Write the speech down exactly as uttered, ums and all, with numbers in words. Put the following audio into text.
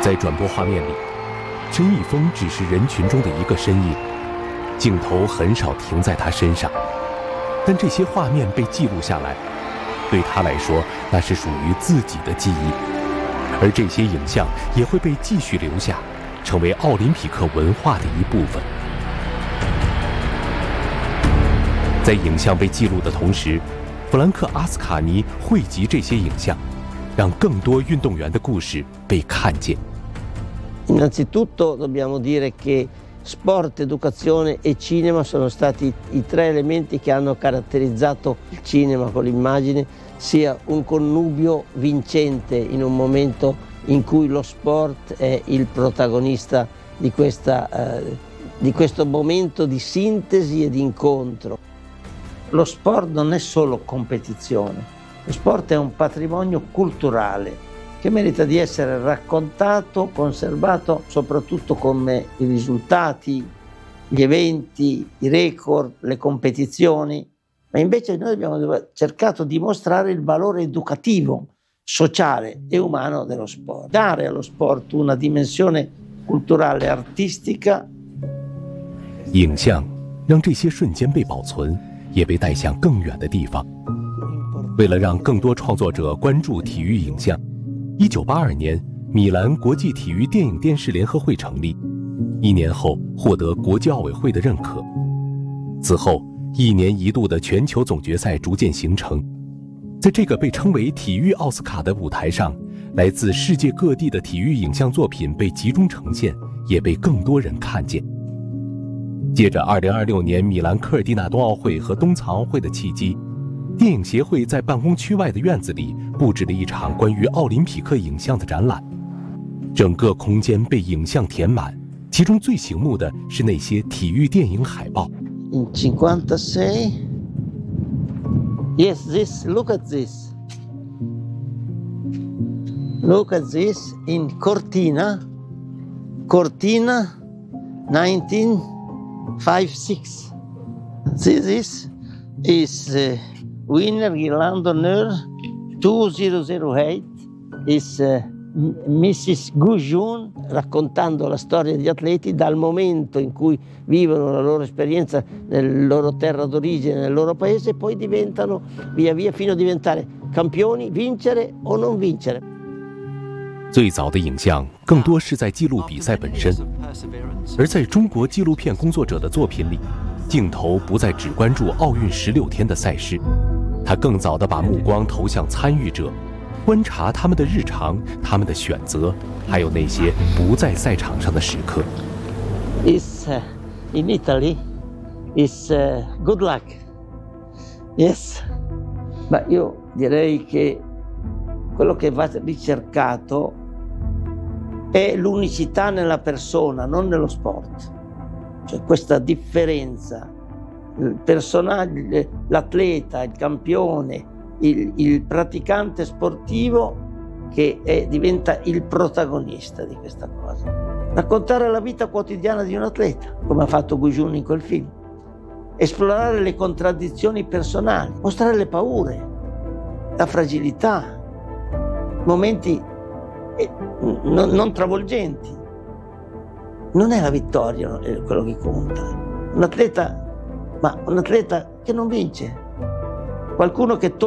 在转播画面里，申一峰只是人群中的一个身影，镜头很少停在他身上，但这些画面被记录下来，对他来说那是属于自己的记忆，而这些影像也会被继续留下，成为奥林匹克文化的一部分。在影像被记录的同时，弗兰克·阿斯卡尼汇集这些影像，让更多运动员的故事被看见。 Innanzitutto dobbiamo dire che sport, educazione e cinema sono stati i tre elementi che hanno caratterizzato il cinema con l'immagine, sia un connubio vincente in un momento in cui lo sport è il protagonista di, questa, eh, di questo momento di sintesi e di incontro. Lo sport non è solo competizione, lo sport è un patrimonio culturale che merita di essere raccontato, conservato, soprattutto come i risultati, gli eventi, i record, le competizioni, ma invece noi abbiamo cercato di mostrare il valore educativo, sociale e umano dello sport, dare allo sport una dimensione culturale, artistica. 影像让这些瞬间被保存，也被带向更远的地方。为了让更多创作者关注体育影像，一九八二年，米兰国际体育电影电视联合会成立，一年后获得国际奥委会的认可。此后，一年一度的全球总决赛逐渐形成。在这个被称为体育奥斯卡的舞台上，来自世界各地的体育影像作品被集中呈现，也被更多人看见。借着二零二六年米兰科尔蒂纳冬奥会和冬残奥会的契机，电影协会在办公区外的院子里布置了一场关于奥林匹克影像的展览，整个空间被影像填满，其中最醒目的是那些体育电影海报。 In cinquantasei, yes, this, look at this. Look at this in Cortina, Cortina, nineteen fifty-six. This is, is uh, winner London two thousand eight is uh, missus Gujun, raccontando la storia degli atleti dal momento in cui vivono la loro esperienza nella loro terra d'origine, nel loro paese, e poi diventano via via fino a diventare campioni, vincere o non vincere. 最早的影像更多是在记录比赛本身，而在中国纪录片工作者的作品里，镜头不再只关注奥运十六天的赛事，他更早地把目光投向参与者，观察他们的日常、他们的选择，还有那些不在赛场上的时刻。 Is uh, in Italy is uh, good luck. Yes, ma io direi che quello che va ricercato è l'unicità nella persona, non nello sport. Cioè questa differenza, il personaggio, l'atleta, il campione, il, il praticante sportivo che è, diventa il protagonista di questa cosa. Raccontare la vita quotidiana di un atleta, come ha fatto Gujun in quel film. Esplorare le contraddizioni personali, mostrare le paure, la fragilità, momenti eh, non, non travolgenti. Non è la vittoria quello che conta. Un atleta, ma un atleta che non vince. Qualcuno che